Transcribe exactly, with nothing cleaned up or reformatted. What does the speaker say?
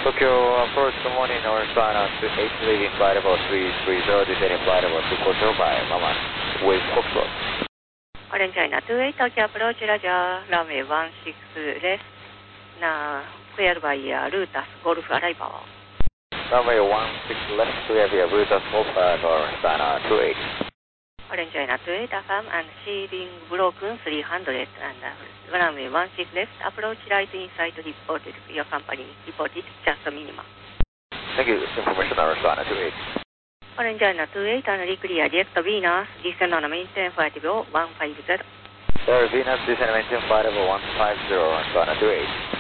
Tokyo approach, good morning, North China, eight leaving flight level three three zero, descending flight level two four zero by Mama, with Foxtrot. Orange China two eight, Tokyo approach, Roger, runway one six left, now cleared by uh, Rutas Golf arrival. Runway one six left, clear via Rutas Golf at Orange China two eight. Orange China two eight, affirm and sealing broken three hundred and uh, runway one six left, approach right inside reported, your company reported just a minimum. Thank you, information Orange China two eight. Orange China two eight, and reclear direct Venus, descend on maintain flight level one five zero. There Venus, descend maintain flight level one five zero, Orange China two eight.